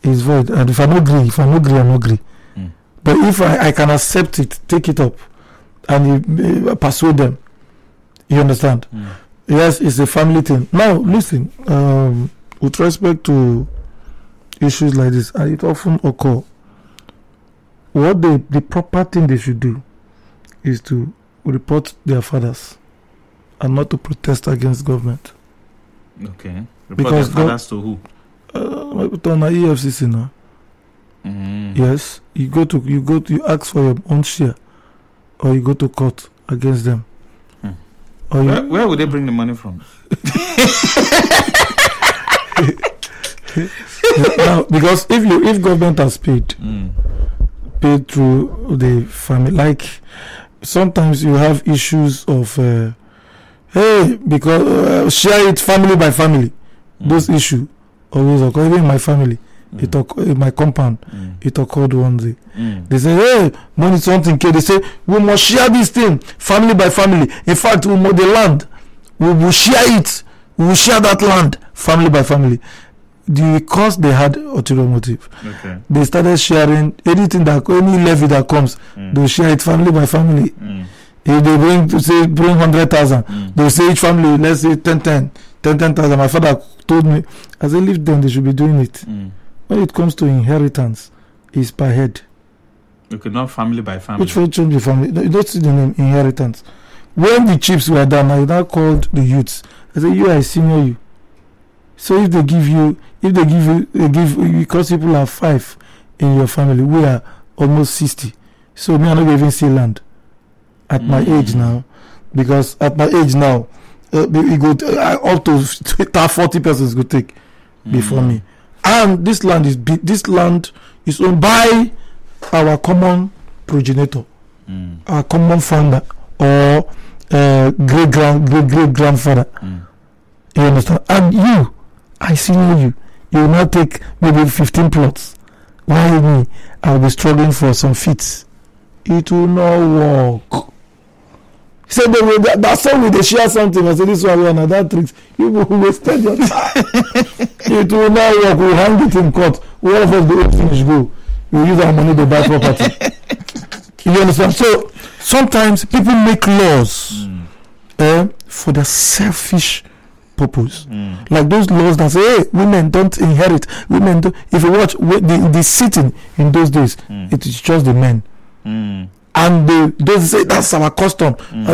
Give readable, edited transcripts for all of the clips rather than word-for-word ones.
it's void. And if I no agree, I no agree. But if I can accept it, take it up, and persuade them, you understand? Yes, it's a family thing. Now, listen, with respect to issues like this, and it often occur, what the proper thing they should do is to report their fathers and not to protest against government. Okay. Report Because their fathers to who? On the EFCC now. Yes, you ask for your own share, or you go to court against them. Or where would they bring the money from? Now, because if government has paid through the family, like sometimes you have issues of because share it family by family. Those issues always occur. Even in my family, it occurred in my compound. It occurred one day. They say, hey, money something. They say we must share this thing family by family. In fact, we must the land. We will share it. We will share that land family by family. Because they had ulterior motive. Okay. They started sharing anything any levy that comes. They will share it family by family. If they bring 100,000, they will say each family, let's say 10,000. My father told me, as they live them, they should be doing it. When it comes to inheritance, it's per head. Okay, not family by family. Which will change the family? You don't see the name inheritance. When the chiefs were done, I now called the youths. I said, I senior you. So if they give because people are 5 in your family, we are almost 60. So me, I don't even see land at my age now, because at my age now, we go up to 40 persons go take before me, and this land is big. This land is owned by our common progenitor, our common founder, or great grandfather. You understand? And I see you will not take maybe 15 plots. Why me? I will be struggling for some feet. It will not work. He said that's how they share something. I said this one and that tricks. You will wasted your time. It will not work. We'll hang it in court. One of us go finish go. We use our money to buy property. You understand? So sometimes people make laws for their selfish purpose, like those laws that say, hey, women don't inherit. Women don't. If you watch the sitting in those days, it is just the men, and they say that's our custom.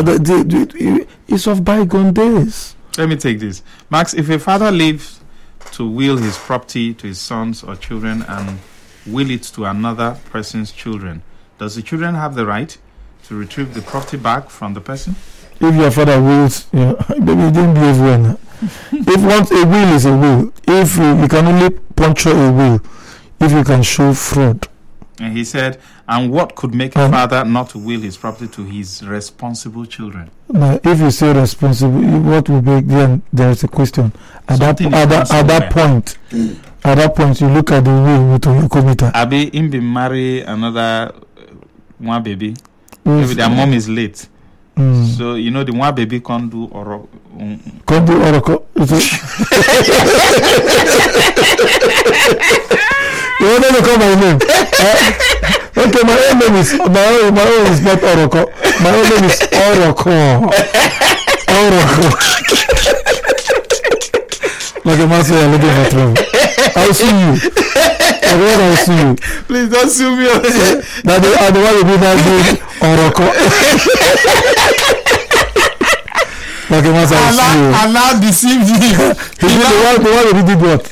It's of bygone days. Let me take this, Max. If a father lives to will his property to his sons or children and will it to another person's children, does the children have the right to retrieve the property back from the person? If your father wills, baby, you didn't behave well now. If once a will is a will, if you can only puncture a will if you can show fraud. And he said, and what could make a father not to will his property to his responsible children? Now, if you say responsible, what will be then? There is a question. At that point, you look at the will with your committee. Abi him be marry another one baby. Maybe their mom is late. So the one baby can't do oro. Can't do oro. You want to call my name? Okay, my own name is not Oroko. My own name is Oroko. Like a man say, I'm looking for trouble. I'll sue you. I'll sue you. Please don't sue me. That the one who did that Oroko. Like a man say, I'll sue you. Allah deceived you. The one who did what?